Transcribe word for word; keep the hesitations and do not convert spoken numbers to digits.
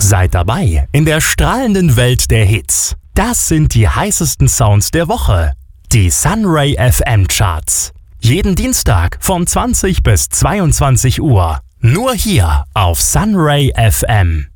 Seid dabei in der strahlenden Welt der Hits. Das sind die heißesten Sounds der Woche. Die Sunray F M Charts. Jeden Dienstag von zwanzig bis zweiundzwanzig Uhr. Nur hier auf Sunray F M.